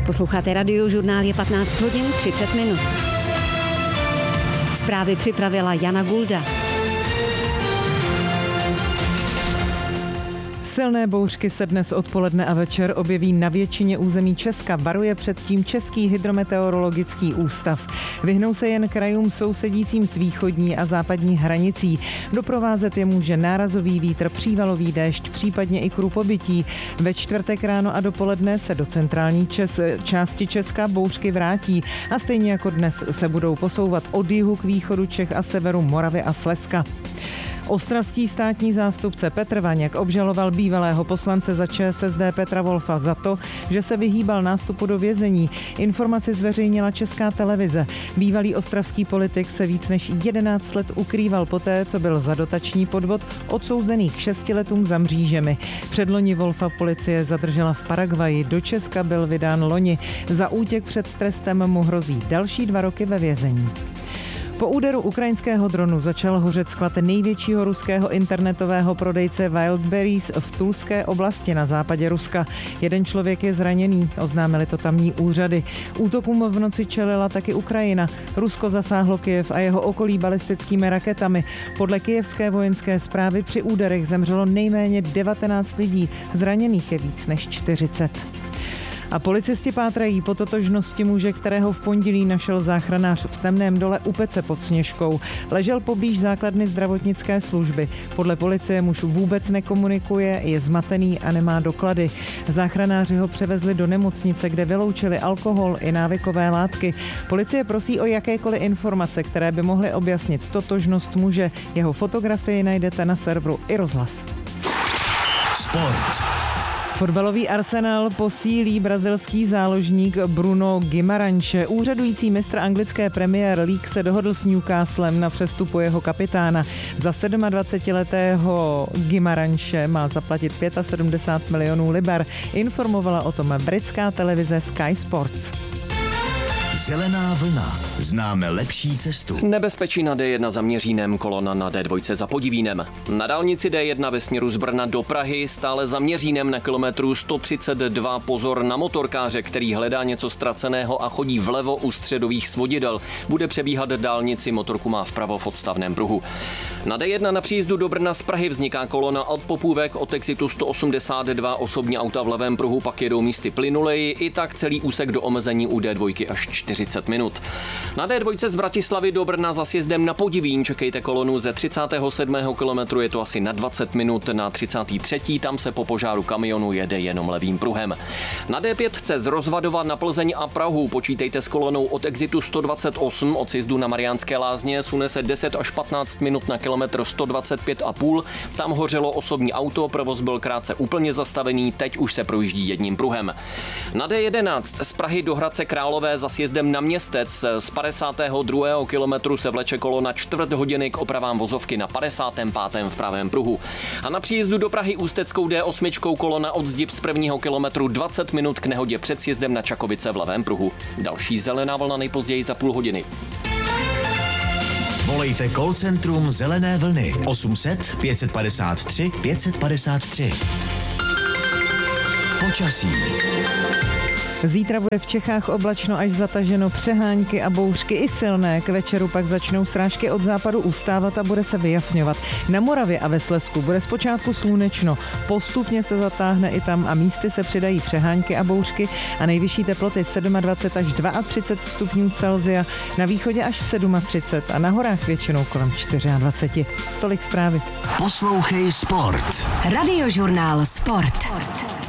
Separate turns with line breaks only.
Posloucháte Radiožurnál, je 15 hodin 30 minut. Zprávy připravila Jana Gulda.
Silné bouřky se dnes odpoledne a večer objeví na většině území Česka, varuje před tím Český hydrometeorologický ústav. Vyhnou se jen krajům sousedícím s východní a západní hranicí. Doprovázet je může nárazový vítr, přívalový déšť, případně i krupobytí. Ve čtvrtek ráno a dopoledne se do centrální části Česka bouřky vrátí a stejně jako dnes se budou posouvat od jihu k východu Čech a severu Moravy a Slezska. Ostravský státní zástupce Petr Vaněk obžaloval bývalého poslance za ČSSD Petra Wolfa za to, že se vyhýbal nástupu do vězení. Informaci zveřejnila Česká televize. Bývalý ostravský politik se víc než 11 let ukrýval poté, co byl za dotační podvod odsouzený k 6 letům za mřížemi. Předloni Wolfa policie zadržela v Paraguaji, do Česka byl vydán loni. Za útěk před trestem mu hrozí další 2 roky ve vězení. Po úderu ukrajinského dronu začal hořet sklad největšího ruského internetového prodejce Wildberries v Tulské oblasti na západě Ruska. 1 člověk je zraněný, oznámili to tamní úřady. Útokům v noci čelila taky Ukrajina. Rusko zasáhlo Kyjev a jeho okolí balistickými raketami. Podle kyjevské vojenské správy při úderech zemřelo nejméně 19 lidí, zraněných je víc než 40. A policisti pátrají po totožnosti muže, kterého v pondělí našel záchranář v Temném dole u Pece pod Sněžkou. Ležel poblíž základny zdravotnické služby. Podle policie muž vůbec nekomunikuje, je zmatený a nemá doklady. Záchranáři ho převezli do nemocnice, kde vyloučili alkohol i návykové látky. Policie prosí o jakékoliv informace, které by mohly objasnit totožnost muže. Jeho fotografii najdete na serveru iRozhlas.
Sport.
Fotbalový Arsenal posílí brazilský záložník Bruno Guimarães. Úřadující mistr anglické Premier League se dohodl s Newcastlem na přestupu jeho kapitána. Za 27letého Guimarãese má zaplatit 75 milionů liber. Informovala o tom britská televize Sky Sports.
Zelená vlna. Známe lepší cestu.
Nebezpečí na D1 za Měřínem, kolona na D2 za Podivínem. Na dálnici D1 ve směru z Brna do Prahy stále za Měřínem na kilometru 132 pozor na motorkáře, který hledá něco ztraceného a chodí vlevo u středových svodidel. Bude přebíhat dálnici, motorku má vpravo v odstavném pruhu. Na D1 na příjezdu do Brna z Prahy vzniká kolona od Popůvek, od exitu 182 osobní auta v levém pruhu pak jedou místy plynuleji, i tak celý úsek do omezení u D2 až 40 minut. Na D2 z Bratislavy do Brna za sjezdem na Podivín čekejte kolonu ze 37. kilometru, je to asi na 20 minut, na 33. tam se po požáru kamionu jede jenom levým pruhem. Na D5 z Rozvadova na Plzeň a Prahu počítejte s kolonou od exitu 128 od sjezdu na Mariánské Lázně, sune se 10 až 15 minut na kilometr 125,5, tam hořelo osobní auto, provoz byl krátce úplně zastavený, teď už se projíždí jedním pruhem. Na D11 z Prahy do Hradce Králové za sjezdem na Městec z 52. kilometru se vleče kolona čtvrt hodiny k opravám vozovky na 55. v pravém pruhu. A na příjezdu do Prahy ústeckou D8 kolona od Zdib z 1. kilometru 20 minut k nehodě před sjezdem na Čakovice v levém pruhu. Další zelená vlna nejpozději za půl hodiny.
Volejte call centrum Zelené vlny 800 553 553. Počasí.
Zítra bude v Čechách oblačno až zataženo, přehánky a bouřky i silné. K večeru pak začnou srážky od západu ustávat a bude se vyjasňovat. Na Moravě a ve Slezsku bude zpočátku slunečno, postupně se zatáhne i tam a místy se přidají přehánky a bouřky a nejvyšší teploty 27 až 32 stupňů Celsia, na východě až 37 a na horách většinou kolem 24. Tolik zprávy.
Poslouchej Sport.
Radiožurnál Sport.